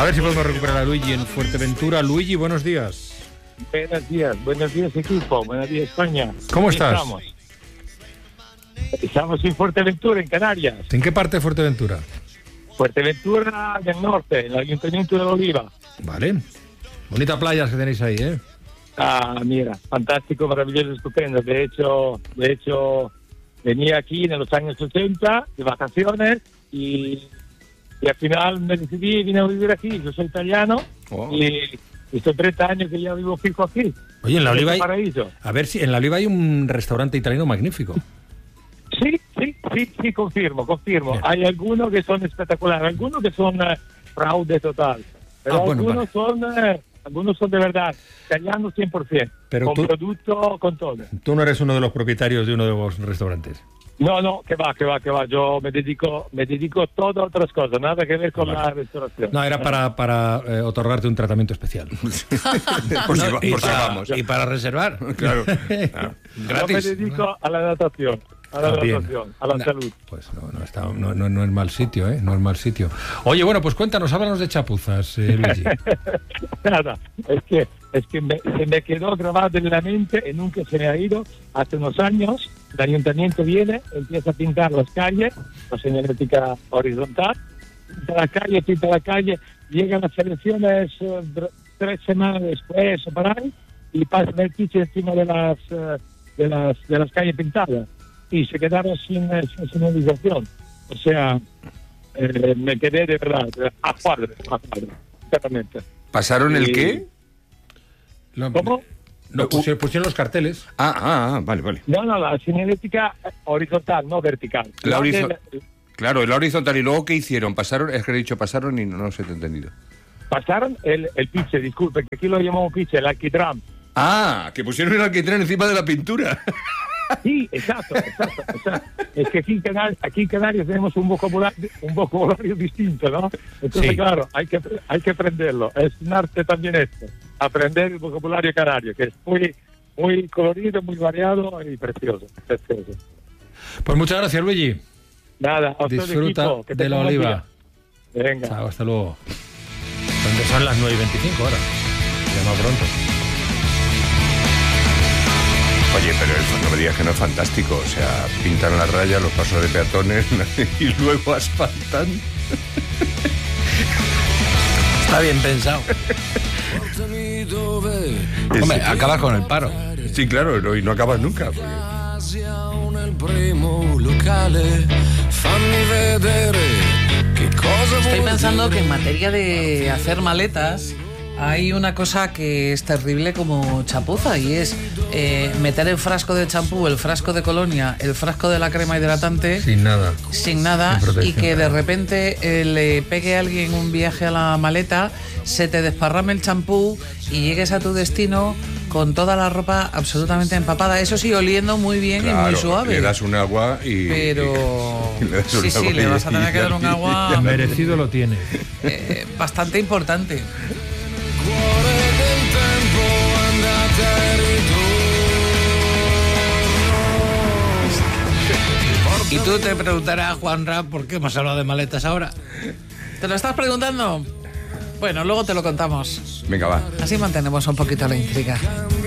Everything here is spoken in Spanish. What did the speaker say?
A ver si podemos recuperar a Luigi en Fuerteventura. Luigi, buenos días. Buenos días equipo, buenos días España. ¿Cómo estás? Estamos en Fuerteventura, en Canarias. ¿En qué parte de Fuerteventura? Fuerteventura del Norte, en el Ayuntamiento de Oliva. Vale. Bonitas playas que tenéis ahí, ¿eh? Ah, mira, fantástico, maravilloso, estupendo. De hecho, venía aquí en los años 80 de vacaciones y al final me decidí vine a vivir aquí. Yo soy italiano y estos 30 años que ya vivo fijo aquí. Oye, en La Oliva paraíso. A ver si en La Oliva hay un restaurante italiano magnífico. Sí, confirmo. Bien. Hay algunos que son espectaculares, algunos que son fraude total, pero algunos son de verdad, italianos 100%, pero con producto, con todo. Tú no eres uno de los propietarios de uno de los restaurantes. No, que va. Yo me dedico todo a otras cosas, nada que ver con la restauración. No, era para otorgarte un tratamiento especial. Y para reservar. Claro. Yo me dedico a la natación. A la salud. Pues no es mal sitio, ¿eh? No es mal sitio. Oye, bueno, pues cuéntanos, háblanos de chapuzas, Luigi. Nada, es que se me quedó grabado en la mente y nunca se me ha ido. Hace unos años, el ayuntamiento viene, empieza a pintar las calles, la señalética horizontal, pinta la calle, llegan las elecciones 3 semanas después o por ahí, y pasan el piche encima de las calles pintadas. Y se quedaron sin señalización. O sea, me quedé de verdad a cuadro, exactamente. ¿Pasaron el qué? ¿Cómo? No, pusieron los carteles. Vale. No, la señalética horizontal, no vertical. Claro, la horizontal. ¿Y luego qué hicieron? Pasaron, es que he dicho pasaron y no se te he entendido. Pasaron el piche, disculpe, que aquí lo llamamos piche, el alquitrán. Que pusieron el alquitrán encima de la pintura. Sí, exacto. Es que aquí en Canarias tenemos un vocabulario distinto, ¿no? Entonces, sí. Claro, hay que aprenderlo. Es un arte también esto, aprender el vocabulario canario, que es muy colorido, muy variado y precioso. Pues muchas gracias, Luigi. Nada, a disfruta que de La Oliva. Venga. Chao, hasta luego. Son las 9:25 ahora. Ya más pronto. Oye, pero eso no me digas que no es fantástico. O sea, pintan la raya, los pasos de peatones y luego asfaltan. Está bien pensado. Hombre, acabas con el paro. Sí, claro, y no acabas nunca. Estoy pensando que en materia de hacer maletas hay una cosa que es terrible como chapuza, y es meter el frasco de champú, el frasco de colonia, el frasco de la crema hidratante sin nada y que de repente le pegue a alguien un viaje a la maleta, se te desparrame el champú y llegues a tu destino con toda la ropa absolutamente empapada, eso sí, oliendo muy bien, claro, y muy suave. Le das un agua y... Pero... le vas a tener que dar un agua... merecido lo tiene. Bastante importante. Y tú te preguntarás, Juanra, ¿por qué hemos hablado de maletas ahora? ¿Te lo estás preguntando? Bueno, luego te lo contamos. Venga, va. Así mantenemos un poquito la intriga.